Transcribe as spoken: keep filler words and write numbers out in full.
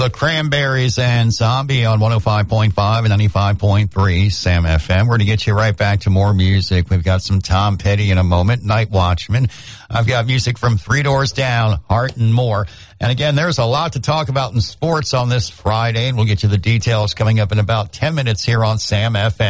The Cranberries and Zombie on one oh five point five and ninety-five point three Sam F M. We're going to get you right back to more music. We've got some Tom Petty in a moment, Night Watchman. I've got music from Three Doors Down, Heart, and more. And again, there's a lot to talk about in sports on this Friday, and we'll get you the details coming up in about ten minutes here on Sam F M.